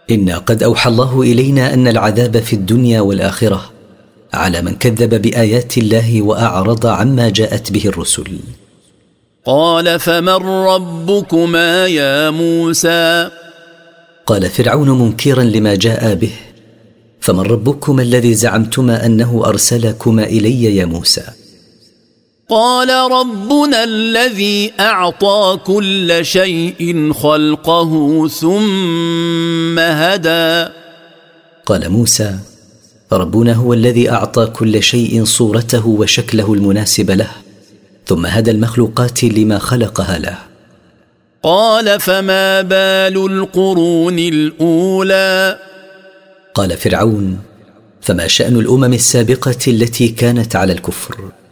إنا قد أوحى الله إلينا أن العذاب في الدنيا والآخرة على من كذب بآيات الله وأعرض عما جاءت به الرسل. قال فمن ربكما يا موسى؟ قال فرعون منكرا لما جاء به: فمن ربكما الذي زعمتما أنه أرسلكما إلي يا موسى؟ قال ربنا الذي أعطى كل شيء خلقه ثم هدى. قال موسى: ربنا هو الذي أعطى كل شيء صورته وشكله المناسب له، ثم هدى المخلوقات لما خلقها له. قال فما بال القرون الأولى؟ قال فرعون: فما شأن الأمم السابقة التي كانت على الكفر؟